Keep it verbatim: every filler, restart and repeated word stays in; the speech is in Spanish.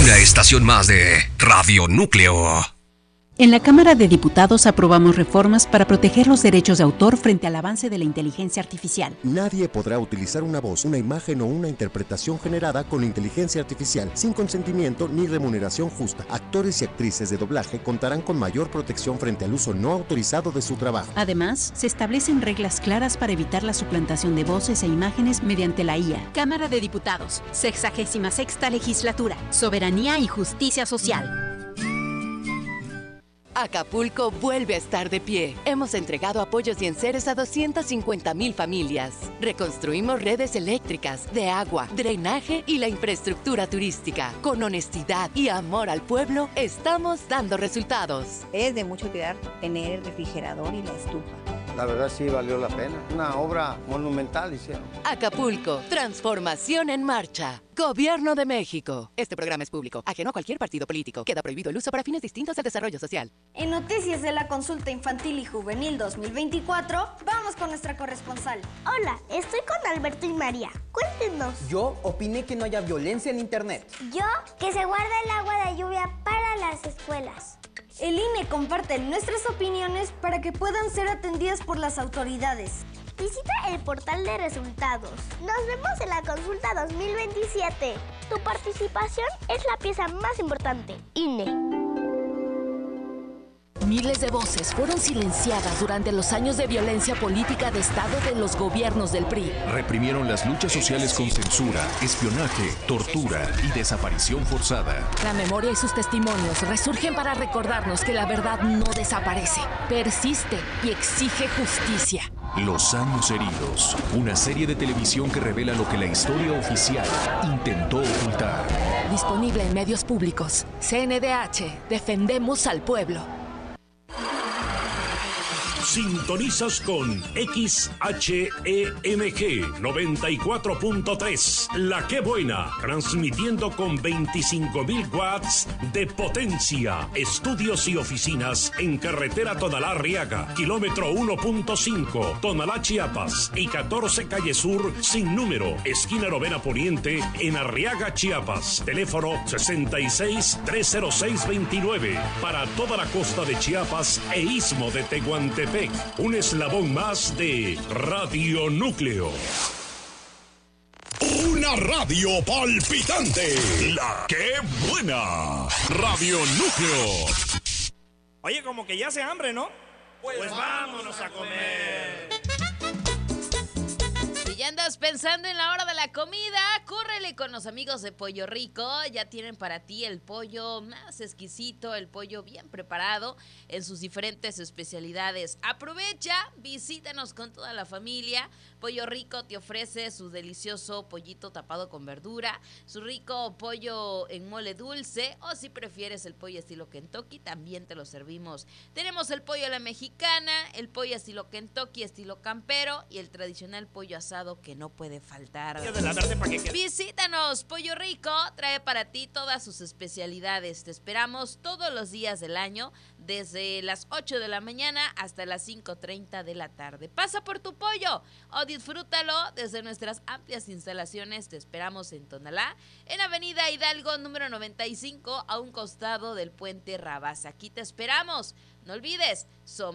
Una estación más de Radio Núcleo. En la Cámara de Diputados aprobamos reformas para proteger los derechos de autor frente al avance de la inteligencia artificial. Nadie podrá utilizar una voz, una imagen o una interpretación generada con inteligencia artificial sin consentimiento ni remuneración justa. Actores y actrices de doblaje contarán con mayor protección frente al uso no autorizado de su trabajo. Además, se establecen reglas claras para evitar la suplantación de voces e imágenes mediante la I A. Cámara de Diputados, sexagésima sexta legislatura, soberanía y justicia social. Acapulco vuelve a estar de pie. Hemos entregado apoyos y enseres a doscientas cincuenta mil familias. Reconstruimos redes eléctricas, de agua, drenaje y la infraestructura turística. Con honestidad y amor al pueblo, estamos dando resultados. Es de mucho cuidar tener el refrigerador y la estufa. La verdad sí valió la pena. Una obra monumental hicieron. Acapulco, transformación en marcha. Gobierno de México. Este programa es público, ajeno a cualquier partido político. Queda prohibido el uso para fines distintos del desarrollo social. En noticias de la consulta infantil y juvenil dos mil veinticuatro, vamos con nuestra corresponsal. Hola, estoy con Alberto y María. Cuéntenos. Yo opiné que no haya violencia en internet. Yo, que se guarda el agua de lluvia para las escuelas. El I N E comparte nuestras opiniones para que puedan ser atendidas por las autoridades. Visita el portal de resultados. Nos vemos en la consulta dos mil veintisiete. Tu participación es la pieza más importante. I N E. Miles de voces fueron silenciadas durante los años de violencia política de Estado de los gobiernos del P R I. Reprimieron las luchas sociales con censura, espionaje, tortura y desaparición forzada. La memoria y sus testimonios resurgen para recordarnos que la verdad no desaparece, persiste y exige justicia. Los años heridos, una serie de televisión que revela lo que la historia oficial intentó ocultar. Disponible en medios públicos. C N D H, defendemos al pueblo. Sintonizas con X H E M G noventa y cuatro punto tres, La Que Buena, transmitiendo con veinticinco mil watts de potencia. Estudios y oficinas en carretera Tonalá-Arriaga, kilómetro uno punto cinco, Tonalá, Chiapas, y catorce calle Sur sin número, esquina Novena Poniente, en Arriaga, Chiapas. Teléfono sesenta y seis, trescientos seis, veintinueve, para toda la costa de Chiapas e istmo de Tehuantepec. Un eslabón más de Radio Núcleo. Una radio palpitante. La Que Buena. Radio Núcleo. Oye, como que ya hace hambre, ¿no? Pues, pues vámonos a comer. Si ya andas pensando en la hora de la comida, córrele con los amigos de Pollo Rico. Ya tienen para ti el pollo más exquisito, el pollo bien preparado en sus diferentes especialidades. Aprovecha, visítanos con toda la familia. Pollo Rico te ofrece su delicioso pollito tapado con verdura, su rico pollo en mole dulce, o si prefieres el pollo estilo Kentucky, también te lo servimos. Tenemos el pollo a la mexicana, el pollo estilo Kentucky, estilo campero, y el tradicional pollo asado que no puede faltar. Visítanos, Pollo Rico trae para ti todas sus especialidades. Te esperamos todos los días del año, desde las ocho de la mañana hasta las cinco treinta de la tarde. Pasa por tu pollo o disfrútalo desde nuestras amplias instalaciones. Te esperamos en Tonalá, en Avenida Hidalgo número noventa y cinco, a un costado del puente Rabasa. Aquí te esperamos. No olvides, somos